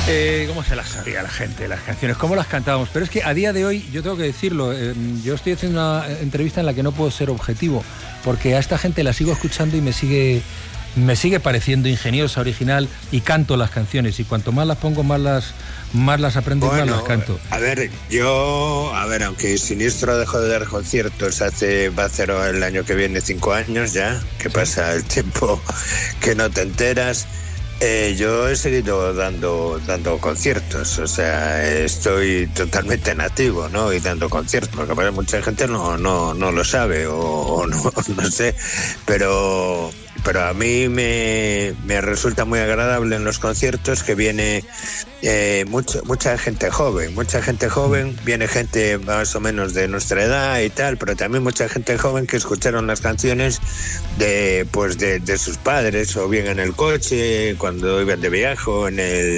¿Cómo se las sabía la gente, las canciones? ¿Cómo las cantábamos? Pero es que a día de hoy, yo tengo que decirlo, yo estoy haciendo una entrevista en la que no puedo ser objetivo, porque a esta gente la sigo escuchando y me sigue pareciendo ingeniosa, original, y canto las canciones, y cuanto más las pongo, más las aprendo, y más las canto. A ver, aunque Siniestro dejó de dar conciertos va a hacer el año que viene 5 años ya, que pasa el tiempo que no te enteras. Yo he seguido dando conciertos, o sea, estoy totalmente nativo, ¿no? Y dando conciertos, porque mucha gente no lo sabe o no sé, pero a mí me resulta muy agradable en los conciertos que viene mucha gente joven, viene gente más o menos de nuestra edad y tal, pero también mucha gente joven que escucharon las canciones de sus padres, o bien en el coche, cuando iban de viaje, o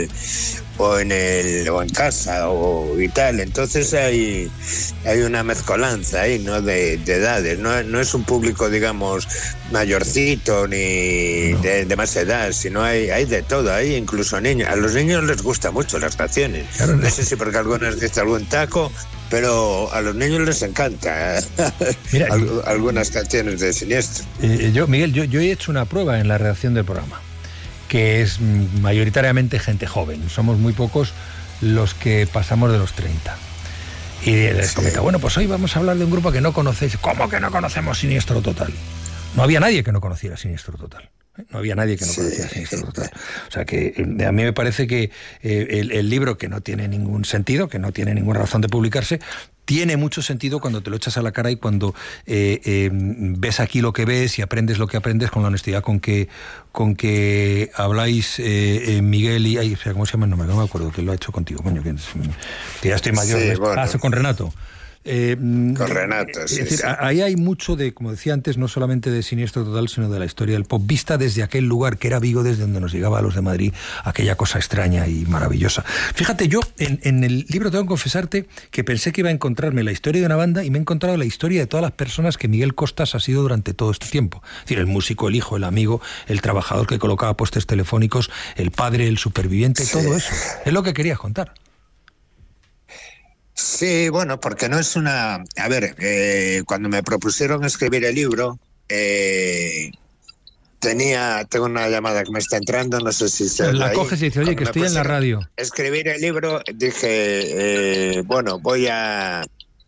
en casa y tal. Entonces hay una mezcolanza ahí, ¿no? de edades, no es un público, digamos, mayorcito ni de más edad, sino hay de todo, hay incluso niños. A los niños les gustan mucho las canciones, no sé si porque algunas dicen algún taco, pero a los niños les encanta algunas canciones de Siniestro. Miguel, yo he hecho una prueba en la redacción del programa, que es mayoritariamente gente joven. Somos muy pocos los que pasamos de los 30. Y les comento, bueno, pues hoy vamos a hablar de un grupo que no conocéis. ¿Cómo que no conocemos Siniestro Total? No había nadie que no conociera Siniestro Total. No había nadie que no conociera Siniestro Total. O sea que a mí me parece que el libro, que no tiene ningún sentido, que no tiene ninguna razón de publicarse, tiene mucho sentido cuando te lo echas a la cara y cuando ves aquí lo que ves y aprendes lo que aprendes con la honestidad con que habláis, Miguel y... Ay, o sea, ¿cómo se llama? No me acuerdo quién lo ha hecho contigo, coño, que ya estoy mayor. Sí, bueno. Con Renato. Con Renato, sí. Es decir, ahí hay mucho de, como decía antes, no solamente de Siniestro Total, sino de la historia del pop, vista desde aquel lugar que era Vigo, desde donde nos llegaba a los de Madrid aquella cosa extraña y maravillosa. Fíjate, yo en el libro tengo que confesarte que pensé que iba a encontrarme la historia de una banda, y me he encontrado la historia de todas las personas que Miguel Costas ha sido durante todo este tiempo. Es decir, el músico, el hijo, el amigo, el trabajador que colocaba postes telefónicos, el padre, el superviviente, todo eso. Es lo que querías contar. Sí, bueno, porque no es una... A ver, cuando me propusieron escribir el libro, tengo una llamada que me está entrando, no sé si se... La coges y dices, oye, que estoy en la radio. Escribir el libro, dije, bueno, voy a...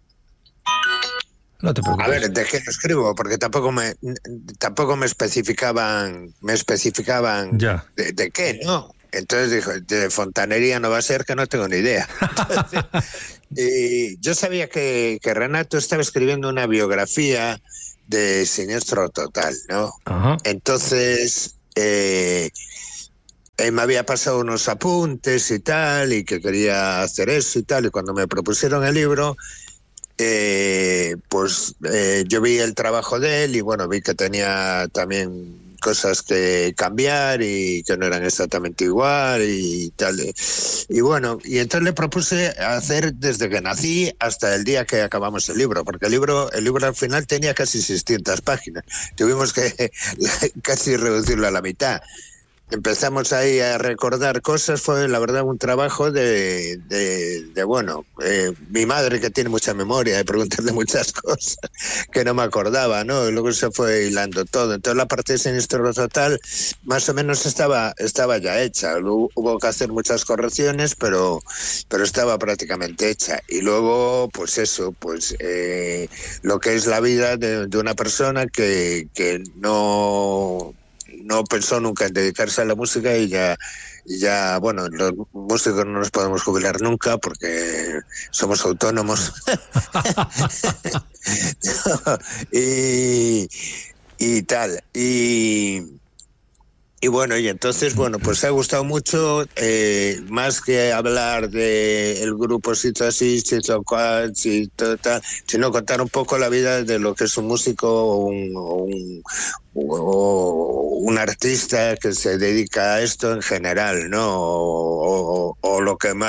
No te preocupes. A ver, ¿de qué lo escribo? Porque tampoco me especificaban ya. De qué, ¿no? Entonces dijo, de fontanería no va a ser, que no tengo ni idea. Entonces, y yo sabía que Renato estaba escribiendo una biografía de Siniestro Total, ¿no? Ajá. Entonces, me había pasado unos apuntes y tal, y que quería hacer eso y tal, y cuando me propusieron el libro, yo vi el trabajo de él y bueno, vi que tenía también cosas que cambiar y que no eran exactamente igual y tal. Y bueno, y entonces le propuse hacer desde que nací hasta el día que acabamos el libro, porque el libro al final tenía casi 600 páginas. Tuvimos que casi reducirlo a la mitad. Empezamos ahí a recordar cosas, fue la verdad un trabajo de mi madre, que tiene mucha memoria, de preguntarle muchas cosas que no me acordaba, ¿no? Y luego se fue hilando todo. Entonces la parte de Siniestro Total más o menos estaba ya hecha. Hubo que hacer muchas correcciones, pero estaba prácticamente hecha. Y luego, pues eso, lo que es la vida de una persona que no pensó nunca en dedicarse a la música y ya, bueno, los músicos no nos podemos jubilar nunca porque somos autónomos. y tal. Y bueno, y entonces, bueno, pues ha gustado mucho, más que hablar de el grupo Sito Así, Sito Cual, Sito Tal, sino contar un poco la vida de lo que es un músico o un artista que se dedica a esto en general, ¿no? O lo que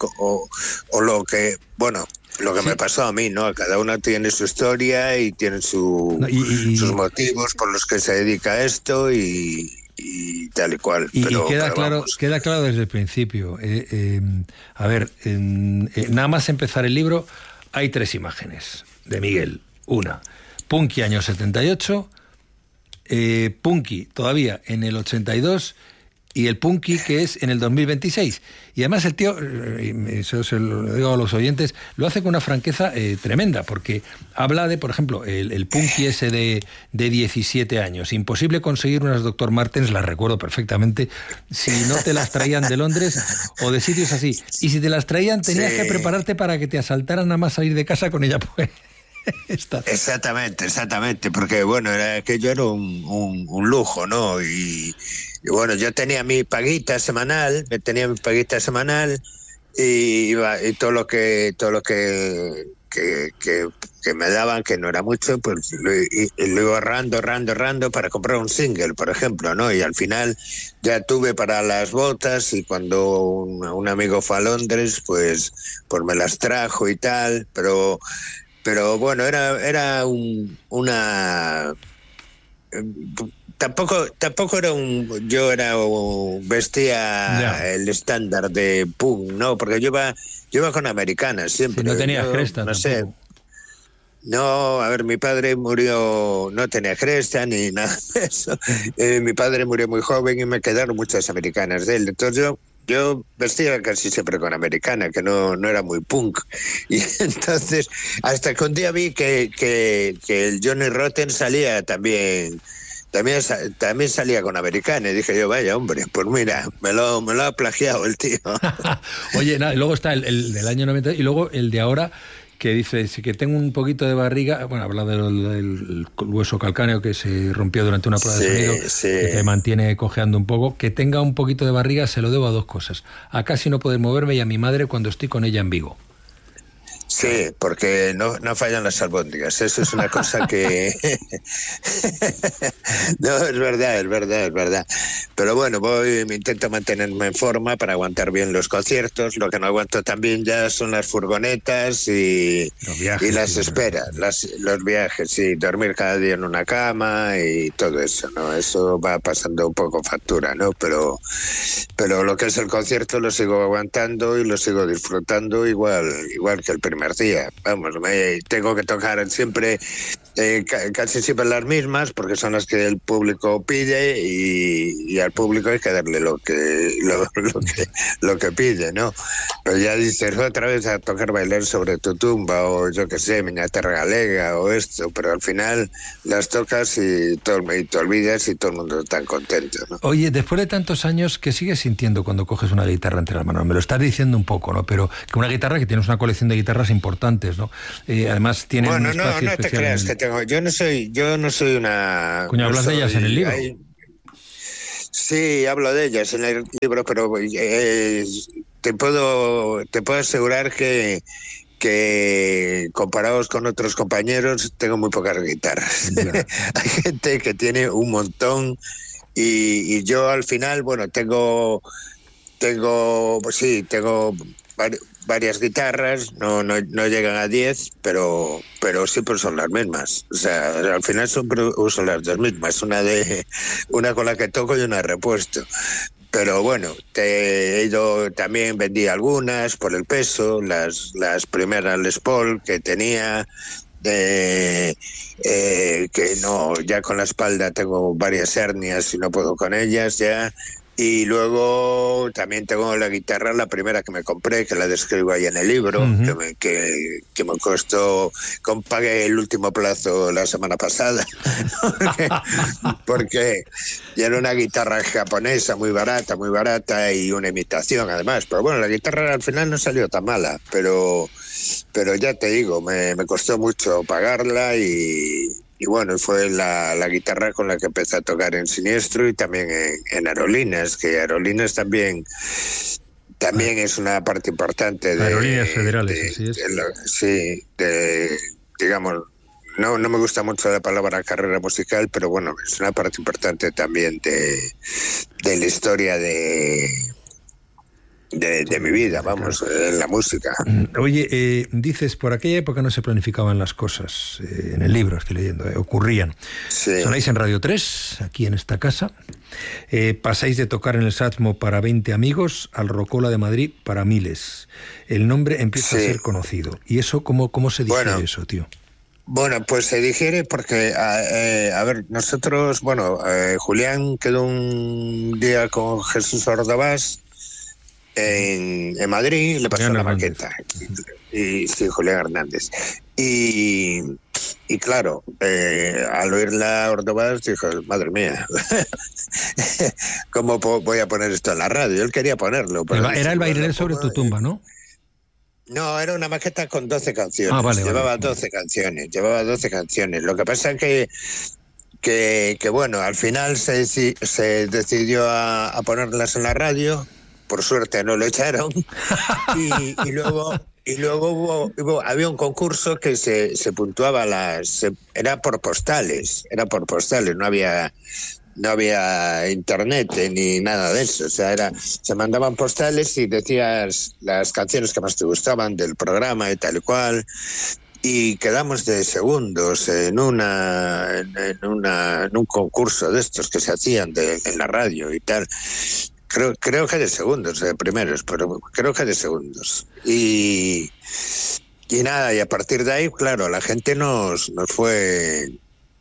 me pasó a mí, ¿no? Cada uno tiene su historia y tiene sus motivos por los que se dedica a esto y y tal y cual. Y pero queda claro desde el principio. A ver, nada más empezar el libro hay 3 imágenes de Miguel. Una, Punky año 78, Punky todavía en el 82 y el Punky que es en el 2026. Y además el tío, eso se lo digo a los oyentes, lo hace con una franqueza tremenda, porque habla de, por ejemplo, el Punky ese de 17 años. Imposible conseguir unas Dr. Martens, las recuerdo perfectamente, si no te las traían de Londres o de sitios así. Y si te las traían tenías que prepararte para que te asaltaran nada más salir de casa con ella, pues... Exactamente, porque bueno, aquello era un lujo, ¿no? Y bueno, yo tenía mi paguita semanal, y todo lo que me daban, que no era mucho, pues lo iba ahorrando para comprar un single, por ejemplo, ¿no? Y al final ya tuve para las botas, y cuando un amigo fue a Londres, pues me las trajo y tal, pero bueno, era una... Tampoco era vestía el estándar de punk, ¿no? Porque yo iba con americanas siempre. Si no tenías cresta, no tampoco. sé. No, a ver, mi padre murió, no tenía cresta ni nada de eso. Mi padre murió muy joven y me quedaron muchas americanas de él. Entonces yo vestía casi siempre con americana, que no era muy punk. Y entonces, hasta que un día vi que el Johnny Rotten salía también salía con americana, y dije yo, vaya hombre, pues mira, me lo ha plagiado el tío. Oye, y luego está el del año 90 y luego el de ahora, que dice, si que tengo un poquito de barriga, bueno, habla del hueso calcáneo que se rompió durante una prueba de sonido, que te mantiene cojeando un poco, que tenga un poquito de barriga se lo debo a 2 cosas, a casi no poder moverme y a mi madre cuando estoy con ella en Vigo. Sí, porque no fallan las albóndigas, eso es una cosa que... No, es verdad. Pero bueno, me intento mantenerme en forma para aguantar bien los conciertos. Lo que no aguanto también ya son las furgonetas y las esperas, los viajes, y dormir cada día en una cama y todo eso, ¿no? Eso va pasando un poco factura, ¿no? Pero lo que es el concierto lo sigo aguantando y lo sigo disfrutando igual que el primer día. Vamos, tengo que tocar siempre, casi siempre las mismas, porque son las que el público pide, y al público hay que darle lo que pide, ¿no? Pero ya dices otra vez a tocar Bailar sobre tu tumba, o yo qué sé, Miña Terra Galega, o esto, pero al final las tocas y te olvidas y todo el mundo está contento, ¿no? Oye, después de tantos años, ¿qué sigues sintiendo cuando coges una guitarra entre las manos? Me lo estás diciendo un poco, ¿no? Pero que una guitarra, que tienes una colección de guitarras importantes, ¿no? Además tienen un espacio especial. No te creas que tengo. Yo no soy una... Coño, hablas de ellas en el libro. Sí, hablo de ellas en el libro, pero te puedo asegurar que comparados con otros compañeros tengo muy pocas guitarras. Hay gente que tiene un montón, y yo al final, bueno, tengo varias guitarras, no llegan a 10, pero siempre son las mismas. O sea, al final siempre uso las 2 mismas, una con la que toco y una de repuesto. Pero bueno, también vendí algunas por el peso, las primeras Les Paul que tenía, que no, ya con la espalda tengo varias hernias y no puedo con ellas ya. Y luego también tengo la guitarra, la primera que me compré, que la describo ahí en el libro, que me costó, pagué el último plazo la semana pasada, porque ya era una guitarra japonesa muy barata y una imitación además. Pero bueno, la guitarra al final no salió tan mala, pero ya te digo, me costó mucho pagarla, y bueno, fue la guitarra con la que empecé a tocar en Siniestro y también en Aerolíneas, que Aerolíneas también es una parte importante de... Aerolíneas Federales, así es. Digamos, no me gusta mucho la palabra carrera musical, pero bueno, es una parte importante también de la historia de de mi vida, vamos, en la música. Oye, dices, por aquella época no se planificaban las cosas, en el libro estoy leyendo, ocurrían. Sí. Sonáis en Radio 3, aquí en esta casa, pasáis de tocar en el Satmo para 20 amigos al Rocola de Madrid para miles. El nombre empieza a ser conocido. ¿Y eso cómo se digiere eso, tío? Bueno, pues se digiere porque, a ver, nosotros, Julián quedó un día con Jesús Ordovás en Madrid, le pasó una maqueta. Y sí, Julián Hernández. Y claro, al oírla Ordovás dijo, madre mía, ¿cómo voy a poner esto en la radio? Él quería ponerlo. Pero era el Bailé sobre tu tumba, ¿no? No, era una maqueta con 12 canciones. Llevaba 12 canciones. Lo que pasa es que bueno, al final se decidió a ponerlas en la radio. Por suerte no lo echaron. y luego había un concurso que se puntuaba era por postales, no había internet ni nada de eso, o sea, se mandaban postales y decías las canciones que más te gustaban del programa y tal y cual, y quedamos de segundos en un concurso de estos que se hacían en la radio y tal. Creo que de segundos, de primeros, pero creo que de segundos. Y nada, y a partir de ahí, claro, la gente nos fue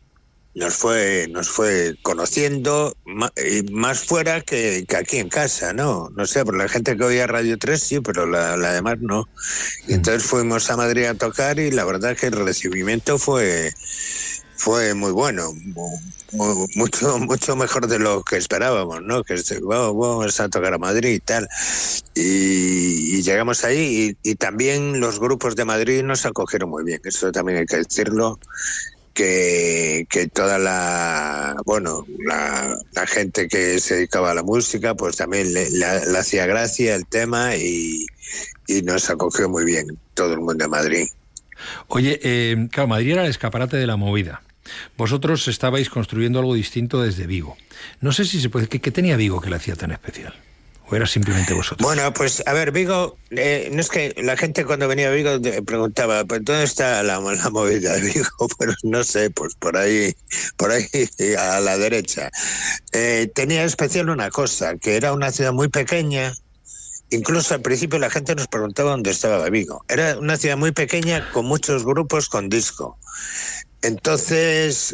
conociendo más fuera que aquí en casa, ¿no? No sé, por la gente que oía Radio 3 sí, pero la demás no. Y entonces fuimos a Madrid a tocar y la verdad que el recibimiento fue muy bueno, mucho mejor de lo que esperábamos, ¿no? Que vamos a tocar a Madrid y tal. Y llegamos ahí y también los grupos de Madrid nos acogieron muy bien, eso también hay que decirlo. Que toda la gente que se dedicaba a la música pues también le hacía gracia el tema y nos acogió muy bien todo el mundo de Madrid. Oye, claro, Madrid era el escaparate de la movida. Vosotros estabais construyendo algo distinto desde Vigo. No sé si se puede... ¿Qué tenía Vigo que le hacía tan especial? ¿O era simplemente vosotros? Bueno, pues a ver, Vigo, no es que la gente cuando venía a Vigo preguntaba, pues ¿dónde está la movida de Vigo? Pero no sé, pues por ahí a la derecha. Tenía especial una cosa, que era una ciudad muy pequeña. Incluso al principio la gente nos preguntaba dónde estaba Vigo. Era una ciudad muy pequeña con muchos grupos con disco. Entonces,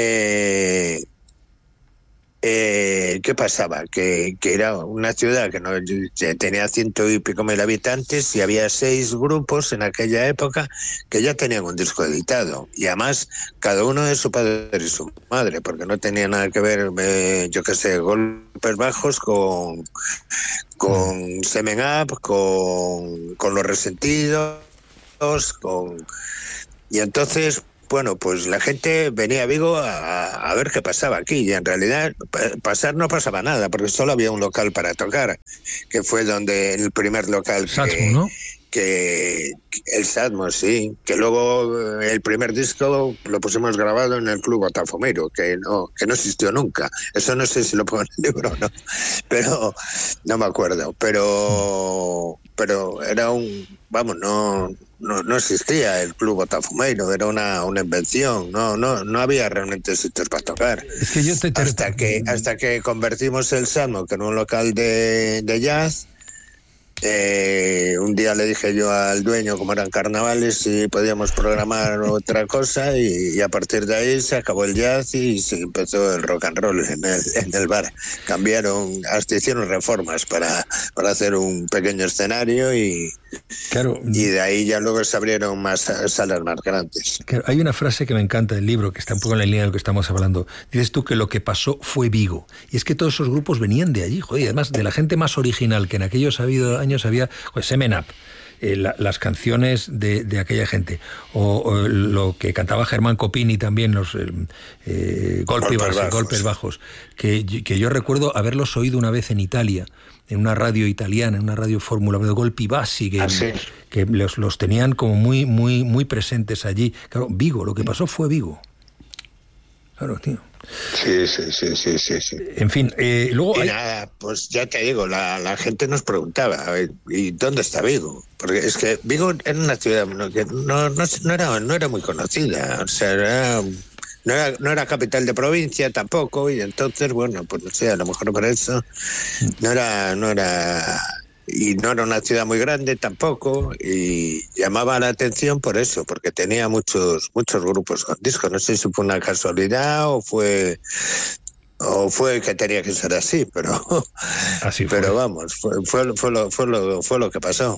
¿qué pasaba? Que era una ciudad que no tenía 100 y pico mil habitantes y había 6 grupos en aquella época que ya tenían un disco editado. Y además, cada uno de su padre y su madre, porque no tenía nada que ver, Golpes Bajos con Semen Up, con Los Resentidos, y entonces... Bueno, pues la gente venía a Vigo a ver qué pasaba aquí y en realidad no pasaba nada porque solo había un local para tocar, que fue el primer local Satmo, ¿no? Que el Satmo, sí, que luego el primer disco lo pusimos grabado en el Club Botafumeiro, que no existió nunca. Eso no sé si lo pongo en el libro o no, pero no me acuerdo. Pero era no existía el Club Botafumeiro, era una invención, no había realmente sitios para tocar. Es que yo hasta que convertimos el Satmo en un local de jazz. Un día le dije yo al dueño, como eran carnavales, si podíamos programar otra cosa y a partir de ahí se acabó el jazz y se empezó el rock and roll en el bar. Hasta hicieron reformas para hacer un pequeño escenario y de ahí ya luego se abrieron más salas más grandes. Claro, hay una frase que me encanta del libro, que está un poco en la línea de lo que estamos hablando. Dices tú que lo que pasó fue Vigo. Y es que todos esos grupos venían de allí, joder, además de la gente más original que en aquellos años había, Semen Up, las canciones de aquella gente, o lo que cantaba Germán Copini también, los golpes bajos, que yo recuerdo haberlos oído una vez en Italia, en una radio italiana, en una radio fórmula, de Golpi Bassi, que los tenían como muy presentes allí. Claro, Vigo, lo que pasó fue Vigo. Claro, tío. Sí. En fin, luego... Y nada, pues ya te digo, la gente nos preguntaba, ¿y dónde está Vigo? Porque es que Vigo era una ciudad que no era muy conocida, o sea, no era capital de provincia tampoco, y entonces, bueno, pues no sé, a lo mejor por eso no era y no era una ciudad muy grande tampoco, y llamaba la atención por eso, porque tenía muchos grupos con discos. No sé si fue una casualidad o fue que tenía que ser así, pero así fue. Pero vamos, fue lo que pasó.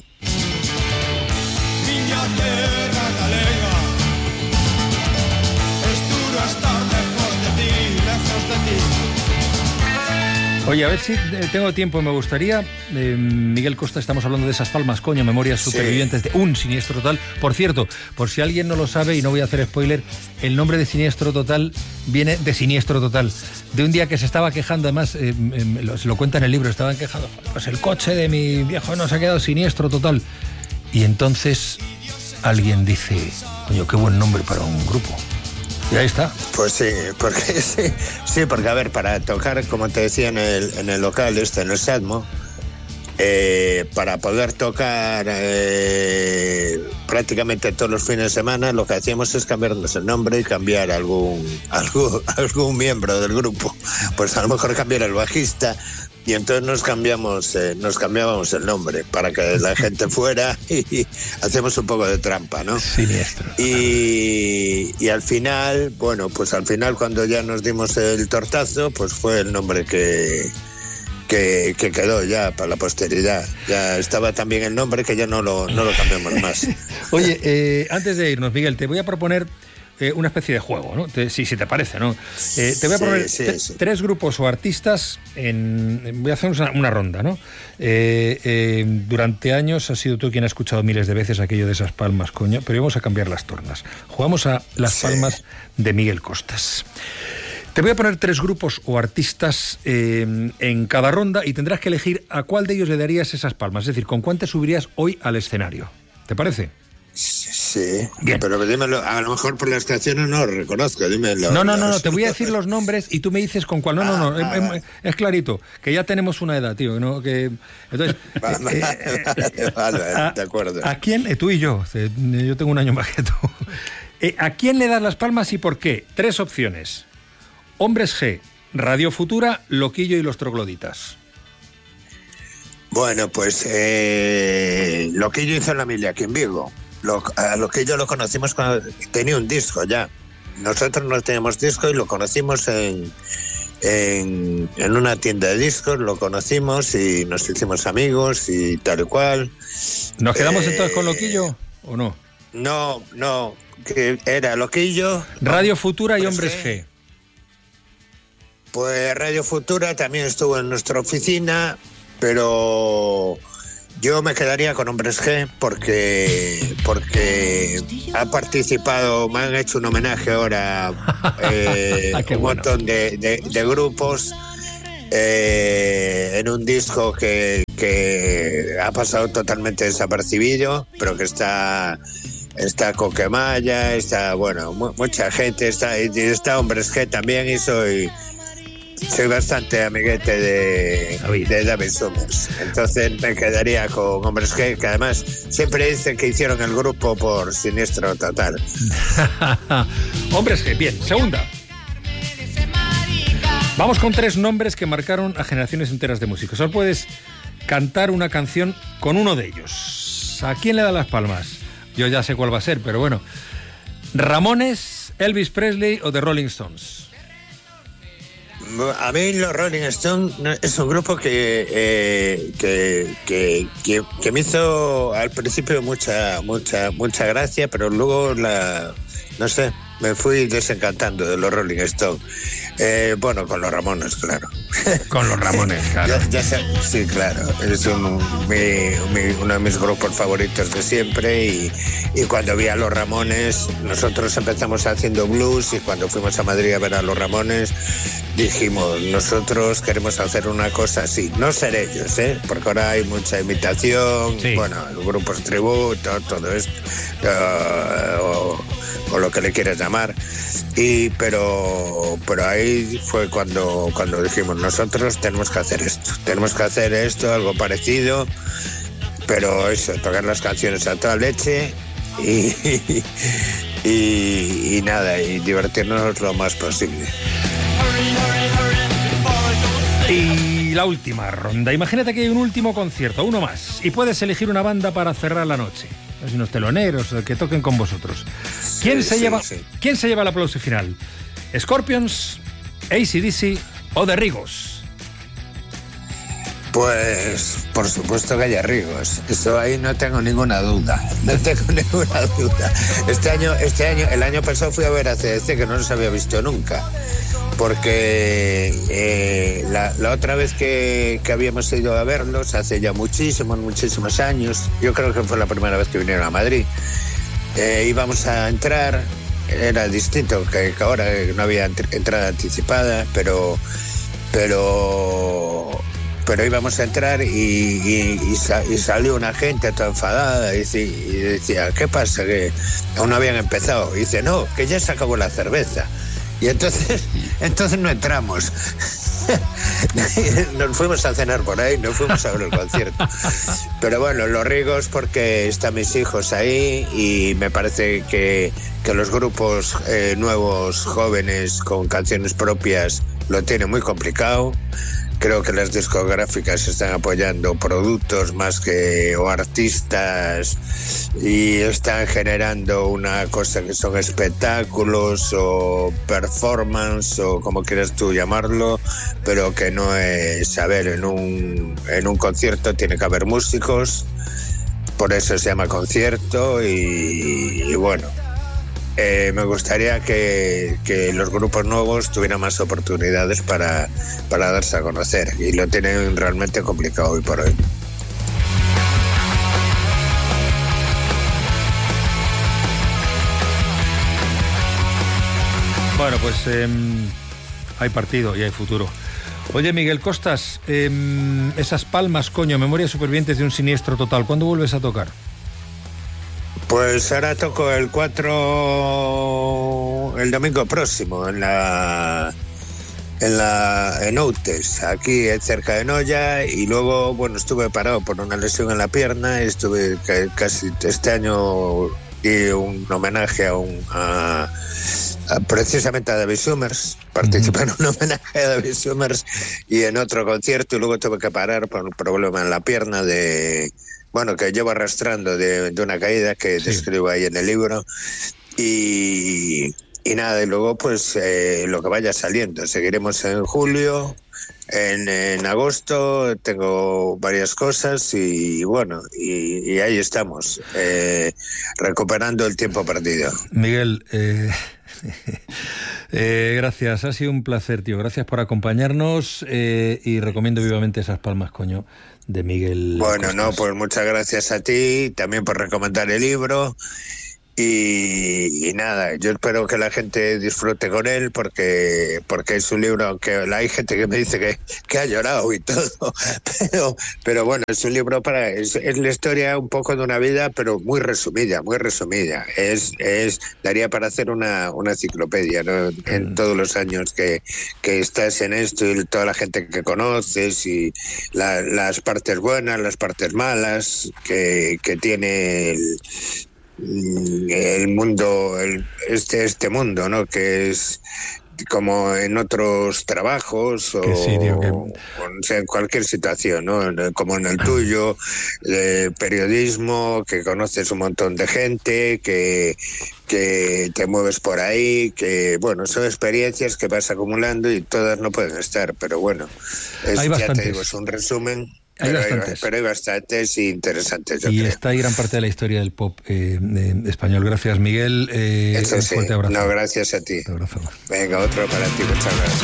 Oye, a ver si tengo tiempo, me gustaría, Miguel Costa, estamos hablando de esas palmas, coño, memorias supervivientes de un siniestro total. Por cierto, por si alguien no lo sabe, y no voy a hacer spoiler, el nombre de Siniestro Total viene de Siniestro Total, de un día que se estaba quejando, además, se lo cuenta en el libro, estaban quejando, pues el coche de mi viejo nos ha quedado siniestro total. Y entonces alguien dice, coño, qué buen nombre para un grupo. Y ahí está. Pues sí, porque a ver, para tocar, como te decía, en el local en el Sadmo, para poder tocar prácticamente todos los fines de semana, lo que hacíamos es cambiarnos el nombre y cambiar algún miembro del grupo. Pues a lo mejor cambiar el bajista, y entonces nos cambiábamos el nombre para que la gente fuera, y hacemos un poco de trampa, ¿no? Siniestro. Y al final, bueno, pues al final cuando ya nos dimos el tortazo, pues fue el nombre que quedó ya para la posteridad. Ya estaba también el nombre, que ya no lo cambiamos más. Oye, antes de irnos, Miguel, te voy a proponer una especie de juego, ¿no? Si te parece, ¿no? Te voy a proponer tres grupos o artistas voy a hacer una ronda, ¿no? Durante años has sido tú quien ha escuchado miles de veces aquello de esas palmas, coño, pero vamos a cambiar las tornas. Jugamos a las palmas de Miguel Costas. Te voy a poner tres grupos o artistas en cada ronda, y tendrás que elegir a cuál de ellos le darías esas palmas, es decir, con cuál te subirías hoy al escenario. ¿Te parece? Sí, bien. Pero dímelo, a lo mejor por las canciones no lo reconozco, dímelo. No, te voy a decir los nombres y tú me dices con cuál. Es clarito, que ya tenemos una edad, tío, ¿no? Entonces, vale, de acuerdo. ¿A quién? Tú y yo tengo un año más que tú. ¿A quién le das las palmas y por qué? Tres opciones: Hombres G, Radio Futura, Loquillo y los Trogloditas. Bueno, pues Loquillo hizo la mili aquí en Vigo. A Loquillo lo conocimos cuando tenía un disco ya. Nosotros no teníamos disco y lo conocimos en una tienda de discos, lo conocimos y nos hicimos amigos y tal y cual. ¿Nos quedamos entonces con Loquillo o no? No, que era Loquillo, Radio Futura y Hombres G. Pues Radio Futura también estuvo en nuestra oficina, pero yo me quedaría con Hombres G porque ha participado, me han hecho un homenaje ahora un montón de grupos en un disco que ha pasado totalmente desapercibido, pero que está Coquemaya, está, bueno, mucha gente, está Hombres G también, y soy bastante amiguete de David Summers. Entonces me quedaría con Hombres G, que además siempre dicen que hicieron el grupo por Siniestro Total. Hombres G, bien. Segunda. Vamos con tres nombres que marcaron a generaciones enteras de músicos. Solo puedes cantar una canción con uno de ellos. ¿A quién le da las palmas? Yo ya sé cuál va a ser, pero bueno. ¿Ramones, Elvis Presley o The Rolling Stones? A mí los Rolling Stones es un grupo que me hizo al principio mucha gracia, pero luego no sé, me fui desencantando de los Rolling Stones. Bueno, con los Ramones, claro. Con los Ramones, claro. Sí, claro. Es uno de mis grupos favoritos de siempre, y cuando vi a los Ramones, nosotros empezamos haciendo blues, y cuando fuimos a Madrid a ver a los Ramones, dijimos, nosotros queremos hacer una cosa así. No ser ellos, porque ahora hay mucha imitación, sí. Bueno, grupos tributo, todo esto. o lo que le quieras llamar. Pero ahí fue cuando dijimos, nosotros tenemos que hacer esto, algo parecido, pero eso, tocar las canciones a toda leche y nada, y divertirnos lo más posible. Y la última ronda. Imagínate que hay un último concierto, uno más, y puedes elegir una banda para cerrar la noche. Unos teloneros que toquen con vosotros. ¿Quién se lleva el aplauso final? ¿Scorpions, AC/DC o The Rigos? Pues por supuesto que haya Rigos. Eso ahí no tengo ninguna duda. El año pasado fui a ver a AC/DC, que no los había visto nunca. Porque la otra vez que habíamos ido a verlos, hace ya muchísimos años, yo creo que fue la primera vez que vinieron a Madrid, íbamos a entrar, era distinto que ahora, no había entrada anticipada, pero íbamos a entrar y salió una gente toda enfadada y decía, ¿qué pasa? Que aún no habían empezado. Y dice, no, que ya se acabó la cerveza. Y entonces no entramos. Nos fuimos a cenar por ahí, nos fuimos a ver el concierto. Pero bueno, los Rigos, porque están mis hijos ahí y me parece que los grupos nuevos, jóvenes, con canciones propias, lo tienen muy complicado. Creo que las discográficas están apoyando productos más que o artistas y están generando una cosa que son espectáculos o performance o como quieras tú llamarlo, pero que no es, a ver, en un concierto tiene que haber músicos, por eso se llama concierto y bueno. Me gustaría que los grupos nuevos tuvieran más oportunidades para darse a conocer y lo tienen realmente complicado hoy por hoy. Bueno, pues hay partido y hay futuro. Oye, Miguel Costas, esas Palmas, coño, Memorias Supervivientes de un Siniestro Total, ¿cuándo vuelves a tocar? Pues ahora toco el 4 el domingo próximo en Outes, aquí cerca de Noya, y luego, bueno, estuve parado por una lesión en la pierna, estuve casi este año di un homenaje precisamente a David Summers, participé en un homenaje a David Summers y en otro concierto, y luego tuve que parar por un problema en la pierna que llevo arrastrando de una caída que describo ahí en el libro y nada, y luego pues lo que vaya saliendo, seguiremos en julio, en agosto tengo varias cosas y bueno, y ahí estamos, recuperando el tiempo perdido. Miguel, gracias, ha sido un placer, tío, gracias por acompañarnos y recomiendo vivamente esas Palmas, coño, de Miguel Costas. No, pues muchas gracias a ti, también por recomendar el libro y nada, yo espero que la gente disfrute con él porque es un libro, aunque hay gente que me dice que ha llorado y todo, pero bueno, es un libro es la historia un poco de una vida, pero muy resumida, daría para hacer una enciclopedia, ¿no? En todos los años que estás en esto y toda la gente que conoces y las partes buenas, las partes malas que tiene el mundo, este mundo, ¿no? Que es como en otros trabajos o sea, en cualquier situación, ¿no? Como en el tuyo, periodismo, que conoces un montón de gente, que te mueves por ahí, que bueno, son experiencias que vas acumulando y todas no pueden estar, pero bueno, ya te digo, es un resumen. Pero hay bastantes interesantes, yo creo. Está ahí gran parte de la historia del pop español. Gracias, Miguel. Eso sí. Un fuerte abrazo. No, gracias a ti. Un abrazo. Venga, otro para ti. Muchas gracias.